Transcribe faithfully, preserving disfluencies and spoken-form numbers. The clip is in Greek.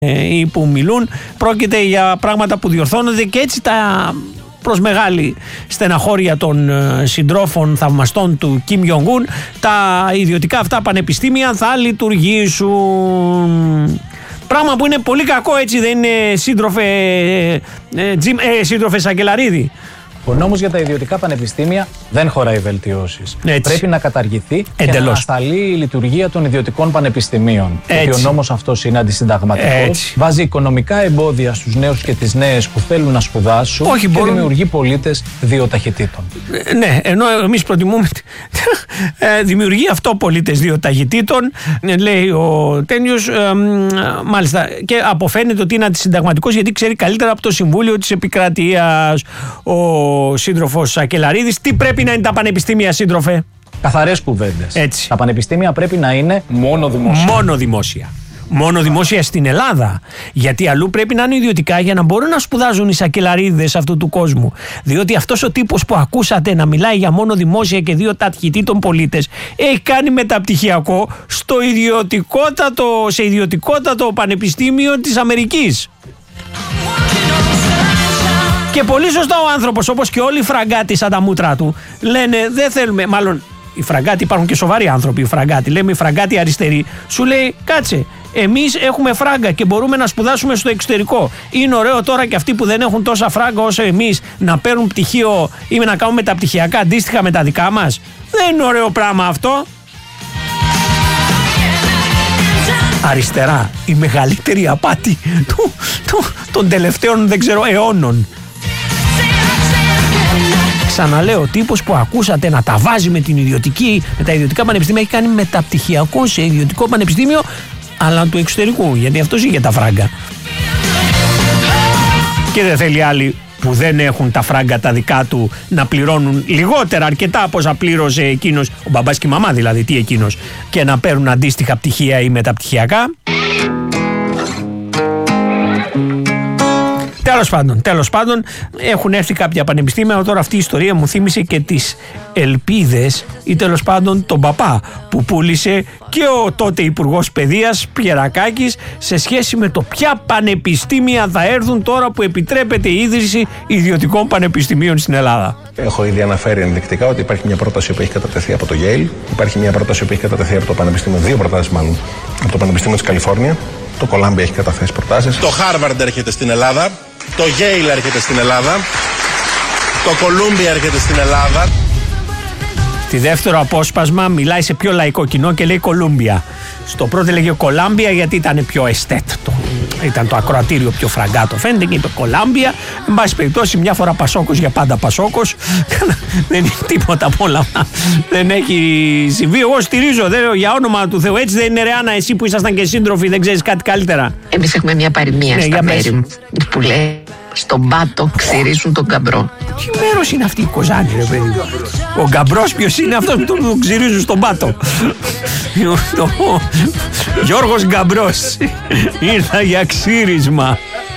ή που μιλούν. Πρόκειται για πράγματα που διορθώνονται και έτσι τα προς μεγάλη στεναχώρια των συντρόφων θαυμαστών του Κιμ Ιονγκ-ουν, τα ιδιωτικά αυτά πανεπιστήμια θα λειτουργήσουν. Πράγμα που είναι πολύ κακό, έτσι δεν είναι, σύντροφε, ε, Τζιμ, ε, σύντροφε Σακελαρίδη? Ο νόμος για τα ιδιωτικά πανεπιστήμια δεν χωράει βελτιώσεις. Έτσι. Πρέπει να καταργηθεί Εντελώς. και να ανασταλεί η λειτουργία των ιδιωτικών πανεπιστημίων. Έτσι. Γιατί ο νόμος αυτός είναι αντισυνταγματικός. Έτσι. Βάζει οικονομικά εμπόδια στους νέους και τις νέες που θέλουν να σπουδάσουν. Όχι, και μπορούν... δημιουργεί πολίτες δύο ταχυτήτων. Ε, ναι, ενώ εμείς προτιμούμε ε, δημιουργεί αυτό πολίτες δύο ταχυτήτων, ε, λέει ο Τένιος, ε, ε, μάλιστα, και αποφαίνεται ότι είναι αντισυνταγματικός γιατί ξέρει καλύτερα από το Συμβούλιο της Επικρατείας. Ο ο σύντροφος Σακελαρίδης. Τι πρέπει να είναι τα πανεπιστήμια, σύντροφε? Καθαρές κουβέντες. Έτσι. Τα πανεπιστήμια πρέπει να είναι μόνο δημόσια. Μόνο δημόσια. Μόνο δημόσια στην Ελλάδα. Γιατί αλλού πρέπει να είναι ιδιωτικά για να μπορούν να σπουδάζουν οι Σακελαρίδες αυτού του κόσμου. Διότι αυτός ο τύπος που ακούσατε να μιλάει για μόνο δημόσια και δύο ταχυτήτων πολίτες έχει κάνει μεταπτυχιακό στο ιδιωτικότατο, σε ιδιωτικότατο πανεπιστήμιο της Αμερικής. Και πολύ σωστά ο άνθρωπος, όπως και όλοι οι φραγκάτοι σαν τα μούτρα του, λένε δεν θέλουμε, μάλλον οι φραγκάτοι, υπάρχουν και σοβαροί άνθρωποι οι φραγκάτοι, λέμε οι φραγκάτοι αριστεροί, σου λέει κάτσε, εμείς έχουμε φράγκα και μπορούμε να σπουδάσουμε στο εξωτερικό. Είναι ωραίο τώρα και αυτοί που δεν έχουν τόσα φράγκα όσο εμείς να παίρνουν πτυχίο ή να κάνουν μεταπτυχιακά αντίστοιχα με τα δικά μας? Δεν είναι ωραίο πράγμα αυτό. Αριστερά, η μεγαλύτερη απάτη του, του, των τελευταίων δεν ξέρω αιώνων. Ξαναλέω, ο τύπος που ακούσατε να τα βάζει με, την ιδιωτική, με τα ιδιωτικά πανεπιστήμια έχει κάνει μεταπτυχιακό σε ιδιωτικό πανεπιστήμιο, αλλά του εξωτερικού, γιατί αυτός είχε τα φράγκα. Και δεν θέλει άλλοι που δεν έχουν τα φράγκα τα δικά του να πληρώνουν λιγότερα αρκετά από όσα πλήρωσε εκείνος, ο μπαμπάς και η μαμά δηλαδή, τι εκείνος, και να παίρνουν αντίστοιχα πτυχία ή μεταπτυχιακά. Τέλος πάντων, τέλος πάντων, έχουν έρθει κάποια πανεπιστήμια. Τώρα αυτή η ιστορία μου θύμισε και τις ελπίδες ή τέλος πάντων τον παπά που πούλησε και ο τότε Υπουργός Παιδείας Πιερακάκης σε σχέση με το ποια πανεπιστήμια θα έρθουν τώρα που επιτρέπεται η ίδρυση ιδιωτικών πανεπιστημίων στην Ελλάδα. Έχω ήδη αναφέρει ενδεικτικά ότι υπάρχει μια πρόταση που έχει κατατεθεί από το Yale, υπάρχει μια πρόταση που έχει κατατεθεί από το Πανεπιστήμιο, δύο προτάσεις μάλλον, από το Πανεπιστήμιο της Καλιφόρνια. Το Columbia έχει καταθέσει προτάσεις. Το Harvard έρχεται στην Ελλάδα. Το Yale έρχεται στην Ελλάδα. Το Columbia έρχεται στην Ελλάδα. Στη δεύτερο απόσπασμα μιλάει σε πιο λαϊκό κοινό και λέει Columbia. Στο πρώτο έλεγε Columbia γιατί ήταν πιο αισθέτο. Ήταν το ακροατήριο πιο φραγκάτο. Φαίνεται και είπε Columbia. Εν πάση περιπτώσει, μια φορά Πασόκος για πάντα Πασόκος. Δεν είναι τίποτα από όλα αυτά. Δεν έχει συμβεί. Εγώ στηρίζω, δεν λέω, για όνομα του Θεού. Έτσι δεν είναι, ρε Άννα, εσύ που ήσασταν και σύντροφοι, δεν ξέρεις κάτι καλύτερα? Εμείς έχουμε μια παροιμία ναι, στα μέρη μου που λέει στον πάτο ξυρίζουν τον γκαμπρό. Τι μέρος είναι αυτή η Κοζάνη, ρε παιδί? Ο γκαμπρός ποιος είναι αυτός που τον ξυρίζουν στον πάτο? Γιώργος Γκαμπρός ήρθα για ξύρισμα.